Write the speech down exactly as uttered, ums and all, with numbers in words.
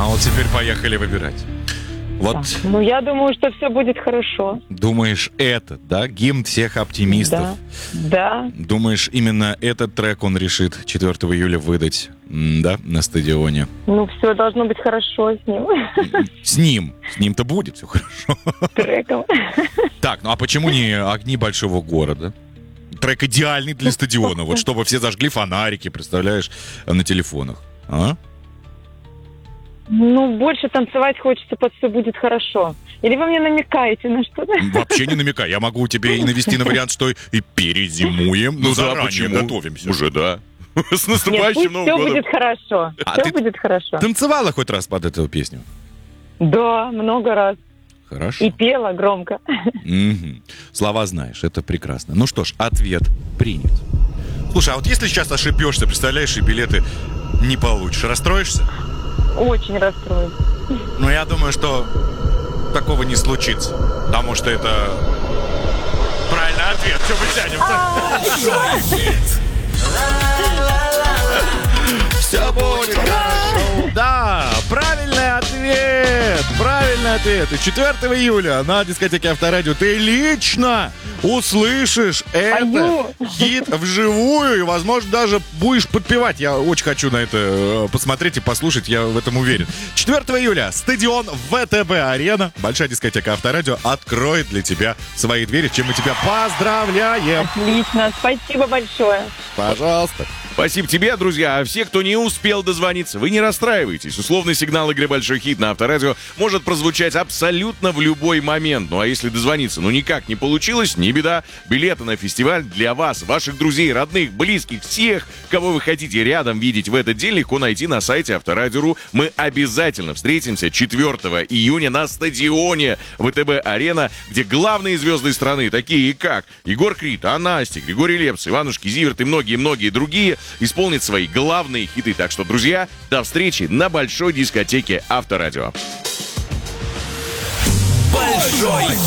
вот теперь поехали выбирать. Вот. Так, ну, я думаю, что все будет хорошо. Думаешь, этот, да, гимн всех оптимистов? Да, да. Думаешь, именно этот трек он решит четвёртого июля выдать, м, да, на стадионе? Ну, все должно быть хорошо с ним. С ним. С ним-то будет все хорошо. Треком. Так, ну а почему не «Огни большого города»? Трек идеальный для стадиона. Вот чтобы все зажгли фонарики, представляешь, на телефонах. А? Ну, больше танцевать хочется под «Все будет хорошо». Или вы мне намекаете на что-то? Вообще не намекай. Я могу тебе и навести на вариант, что и перезимуем. Ну, Ну да, заранее почему? готовимся. Уже, да. С Нет, наступающим пусть Новым все годом. будет хорошо. А Все ты- будет хорошо. Танцевала хоть раз под эту песню? Да, много раз. Хорошо. И пела громко. Мгм. Слова знаешь, это прекрасно. Ну что ж, ответ принят. Слушай, а вот если сейчас ошибешься, представляешь, и билеты не получишь, расстроишься? Очень расстроен. Ну, я думаю, что такого не случится. Потому что это правильный ответ. Что мы тянем? Все будет хорошо. Да, правильный ответ. Правильный ответ. И четвёртого июля на дискотеке Авторадио ты лично услышишь это Пою. хит вживую и, возможно, даже будешь подпевать. Я очень хочу на это э, посмотреть и послушать, я в этом уверен. четвёртого июля стадион ВТБ-арена, большая дискотека Авторадио откроет для тебя свои двери, чем мы тебя поздравляем. Отлично. Спасибо большое. Пожалуйста. Спасибо тебе, друзья. А все, кто не успел дозвониться, вы не расстраивайтесь. Условный сигнал игры «Большой хит» на Авторадио может прозвучать абсолютно в любой момент. Ну а если дозвониться ну никак не получилось, не беда. Билеты на фестиваль для вас, ваших друзей, родных, близких, всех, кого вы хотите рядом видеть в этот день, легко найти на сайте Авторадио точка ру. Мы обязательно встретимся четвёртого июня на стадионе ВТБ-арена, где главные звезды страны, такие как Егор Крид, Анастик, Григорий Лепс, Иванушки Зиверт и многие-многие другие, исполнит свои главные хиты. Так что, друзья, до встречи на большой дискотеке Авторадио. Большой